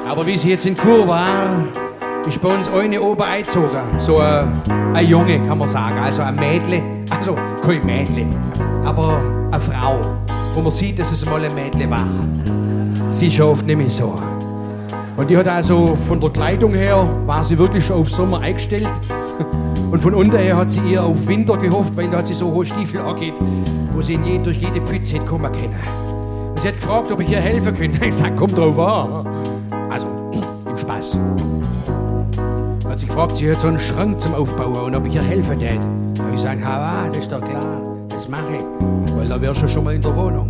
Aber wie sie jetzt in Kur war, ist bei uns eine oben eingezogen. So ein Junge, kann man sagen. Also ein Mädle. Also kein Mädle, aber eine Frau. Wo man sieht, dass es mal ein Mädle war. Sie ist ja oft nicht mehr so. Und die hat also von der Kleidung her, war sie wirklich schon auf Sommer eingestellt. Und von unten her hat sie eher auf Winter gehofft, weil da hat sie so hohe Stiefel angeht, wo sie durch jede Pfütze hätte kommen können. Und sie hat gefragt, ob ich ihr helfen könnte. Ich habe gesagt, kommt drauf an. Also, im Spaß. Hat sie gefragt, sie hat so einen Schrank zum Aufbauen und ob ich ihr helfen würde. Da habe ich gesagt, das ist doch klar, das mache ich. Weil da wärst du schon mal in der Wohnung.